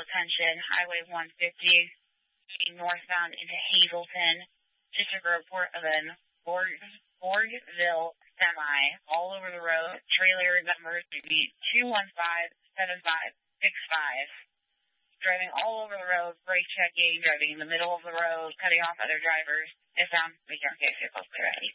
attention, Highway 150, northbound into Hazleton. Just a report of an Borgville semi all over the road. Trailer number to be 2157565. Driving all over the road, brake checking, driving in the middle of the road, cutting off other drivers. If found, we can get vehicles clear at 8:30.